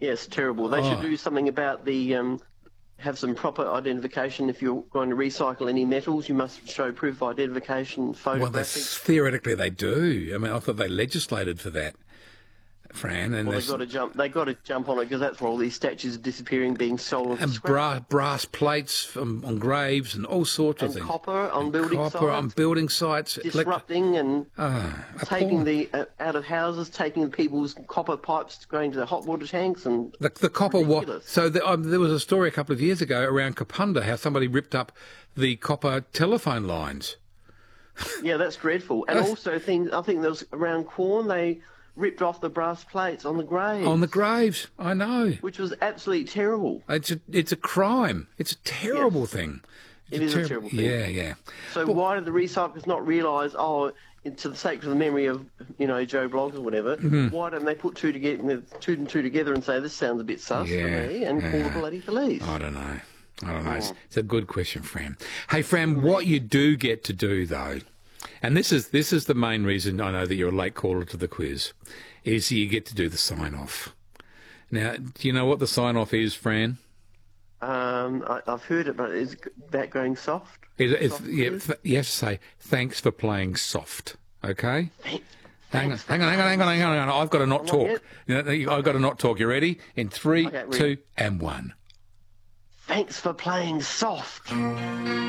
Yes, terrible. They should do something about the have some proper identification. If you're going to recycle any metals, you must show proof of identification, photographic. Well, theoretically they do. I mean, I thought they legislated for that, Fran. And Well, they've got to jump. They've got to jump on it because that's where all these statues are disappearing, being stolen. And brass plates on graves and all sorts of and things. Copper on building sites. Copper on building sites. Disrupting and taking appalling. out of houses, taking people's copper pipes, going to the hot water tanks, and The copper ridiculous. So there was a story a couple of years ago around Kapunda, how somebody ripped up the copper telephone lines. Yeah, that's dreadful. And also, I think there was around Quorn, they ripped off the brass plates on the graves. On the graves, I know. Which was absolutely terrible. It's a crime. It's a terrible thing. It is a terrible thing. Yeah, yeah. So why did the recyclers not realise, to the sake of the memory of, Joe Bloggs or whatever, why don't they put two and two together and say, this sounds a bit sus for me, and call the bloody police? I don't know. It's a good question, Fran. Hey, Fran, what you do get to do, though, and this is the main reason I know that you're a late caller to the quiz, is you get to do the sign-off. Now, do you know what the sign-off is, Fran? I've heard it, but is that going soft? You have to say, thanks for playing soft, okay? Hang on. I've got to not talk. I've got to not talk. You ready? In 3, 2, and 1. Thanks for playing soft.